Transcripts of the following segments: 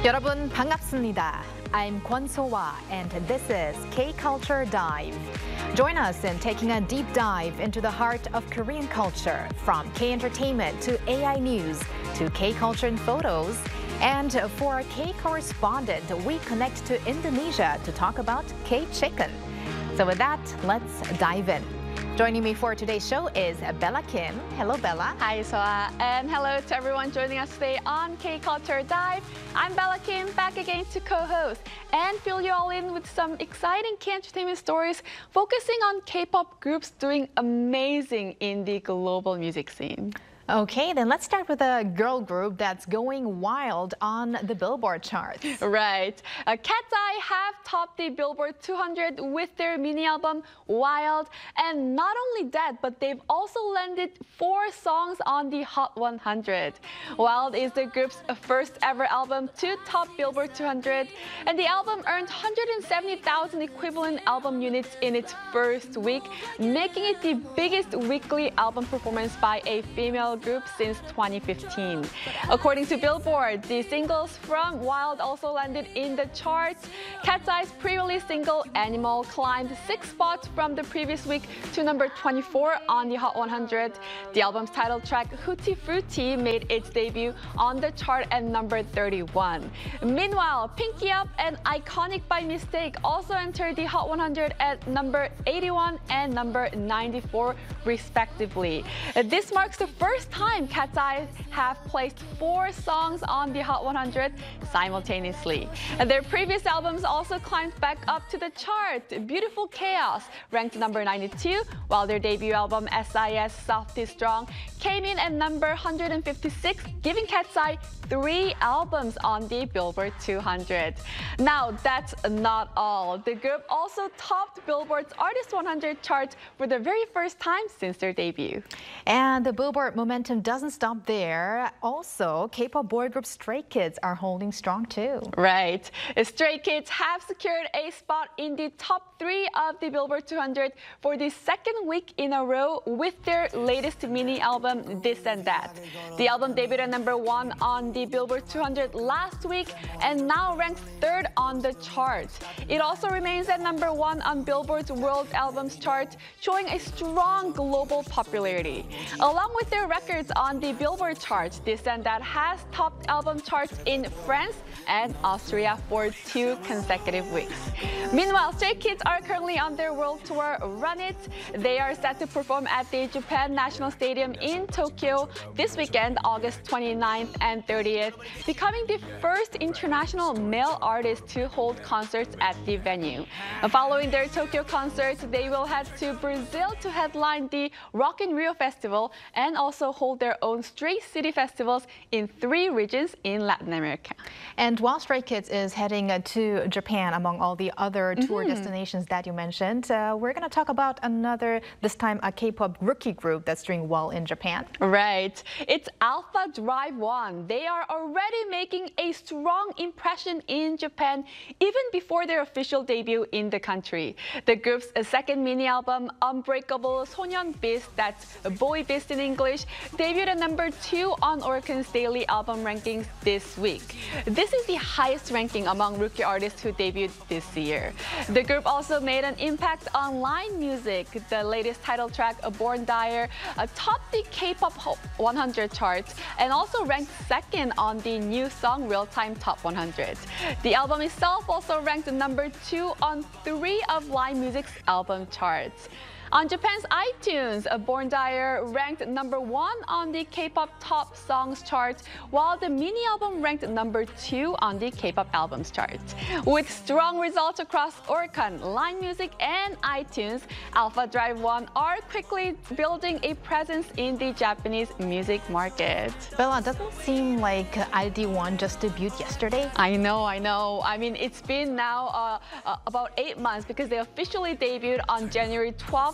여러분 반갑습니다. I'm Kwon So-hwa and this is K-Culture Dive. Join us in taking a deep dive into the heart of Korean culture, from K-entertainment to AI news to K-culture in photos. And for our K-correspondent, we connect to Indonesia to talk about K-chicken. So with that, let's dive in. Joining me for today's show is Bella Kim. Hello, Bella. Hi, Soa, and hello to everyone joining us today on K-Culture Dive. I'm Bella Kim, back again to co-host and fill you all in with some exciting K-entertainment stories focusing on K-pop groups doing amazing in the global music scene. Okay, then let's start with a girl group that's going wild on the Billboard charts. Right. Cat's Eye have topped the Billboard 200 with their mini album Wild. And not only that, but they've also landed 4 songs on the Hot 100. Wild is the group's first ever album to top Billboard 200. And the album earned 170,000 equivalent album units in its first week, making it the biggest weekly album performance by a female group since 2015. According to Billboard, the singles from Wild also landed in the charts. Cat's Eye's pre-release single Animal climbed 6 spots from the previous week to number 24 on the Hot 100. The album's title track Hootie Fruity made its debut on the chart at number 31. Meanwhile, Pinky Up and Iconic by Mistake also entered the Hot 100 at number 81 and number 94 respectively. This marks the first time Cat's Eye have placed 4 songs on the Hot 100 simultaneously. And their previous albums also climbed back up to the chart. Beautiful Chaos ranked number 92, while their debut album SIS Soft is Strong came in at number 156, giving Cat's Eye 3 albums on the Billboard 200. Now, that's not all. The group also topped Billboard's Artist 100 chart for the very first time since their debut. And the Billboard momentum doesn't stop there. Also, K-pop boy group Stray Kids are holding strong too. Right. Stray Kids have secured a spot in the top 3 of the Billboard 200 for the second week in a row with their latest mini album, This and That. The album debuted at number 1 on the Billboard 200 last week and now ranks 3rd on the chart. It also remains at number 1 on Billboard's World Albums chart, showing a strong global popularity. Along with their records on the Billboard chart, This and That has topped album charts in France and Austria for 2 consecutive weeks. Meanwhile, Stray Kids are currently on their world tour, Run It. They are set to perform at the Japan National Stadium in Tokyo this weekend, August 29th and 30th, becoming the first international male artist to hold concerts at the venue. Following their Tokyo concerts, they will head to Brazil to headline the Rock in Rio Festival and also hold their own Stray City festivals in 3 regions in Latin America. And while Stray Kids is heading to Japan among all the other tour destinations that you mentioned, we're going to talk about another, this time a K-pop rookie group that's doing well in Japan. Right. It's Alpha Drive One. They are already making a strong impression in Japan even before their official debut in the country. The group's second mini album, Unbreakable Sonyeon Beast, that's Boy Beast in English, debuted at number 2 on Orichan's daily album rankings this week. This is the highest ranking among rookie artists who debuted this year. The group also made an impact on Line Music. The latest title track, Born Dire, topped the K-pop 100 charts and also ranked 2nd on the new song Real Time Top 100. The album itself also ranked number 2 on 3 of Line Music's album charts. On Japan's iTunes, Born Dire ranked number 1 on the K-pop top songs chart, while the mini album ranked number 2 on the K-pop albums chart. With strong results across Oricon, Line Music, and iTunes, Alpha Drive One are quickly building a presence in the Japanese music market. Bella, doesn't seem like ID1 just debuted yesterday. I know. I mean, it's been now about 8 months because they officially debuted on January 12th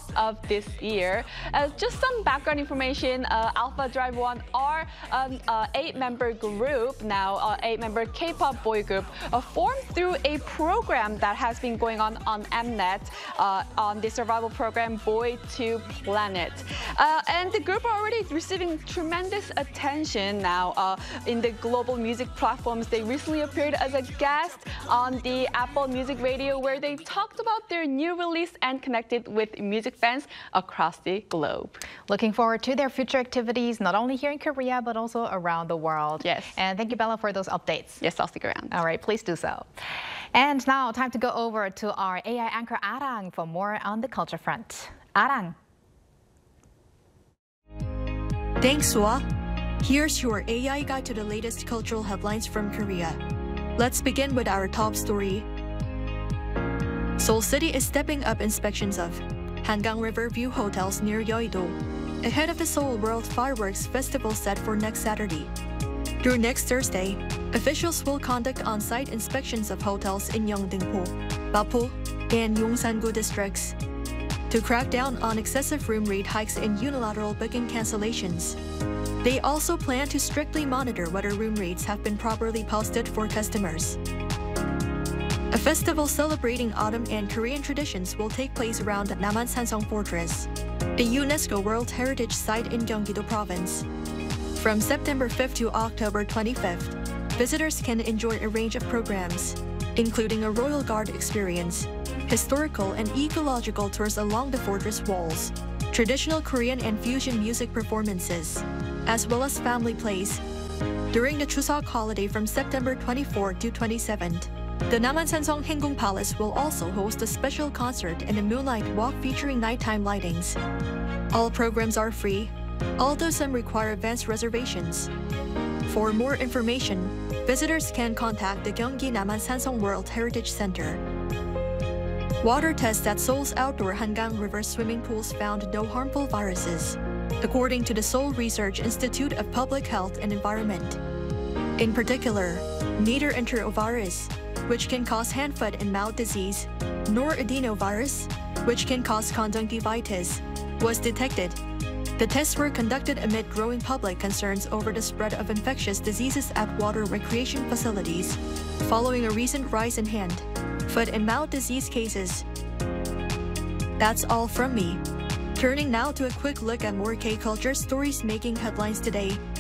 kickoff of this year. Just some background information, Alpha Drive 1 are an 8-member group now, 8-member K-pop boy group formed through a program that has been going on Mnet on the survival program Boy to Planet. And the group are already receiving tremendous attention now in the global music platforms. They recently appeared as a guest on the Apple Music Radio, where they talked about their new release and connected with music fans across the globe. Looking forward to their future activities, not only here in Korea, but also around the world. Yes. And thank you, Bella, for those updates. Yes, I'll stick around. All right, please do so. And now, time to go over to our AI anchor, Arang, for more on the culture front. Arang. Thanks, Swa. Here's your AI guide to the latest cultural headlines from Korea. Let's begin with our top story. Seoul City is stepping up inspections of Hangang River View hotels near Yeouido, ahead of the Seoul World Fireworks Festival set for next Saturday. Through next Thursday, officials will conduct on-site inspections of hotels in Yeongdeungpo, Mapo, and Yongsan-gu districts to crack down on excessive room rate hikes and unilateral booking cancellations. They also plan to strictly monitor whether room rates have been properly posted for customers. A festival celebrating autumn and Korean traditions will take place around Namansansong Fortress, a UNESCO World Heritage Site in Gyeonggi-do Province. From September 5th to October 25th, visitors can enjoy a range of programs, including a Royal Guard experience, historical and ecological tours along the fortress walls, traditional Korean and fusion music performances, as well as family plays. During the Chuseok holiday from September 24th to 27th, the Namansansong Haenggung Palace will also host a special concert and a moonlight walk featuring nighttime lightings. All programs are free, although some require advance reservations. For more information, visitors can contact the Gyeonggi Namansansong World Heritage Center. Water tests at Seoul's outdoor Hangang River swimming pools found no harmful viruses, according to the Seoul Research Institute of Public Health and Environment. In particular, neither enterovirus, which can cause hand, foot, and mouth disease, nor adenovirus, which can cause conjunctivitis, was detected. The tests were conducted amid growing public concerns over the spread of infectious diseases at water recreation facilities, following a recent rise in hand, foot, and mouth disease cases. That's all from me. Turning now to a quick look at more K-culture stories making headlines today.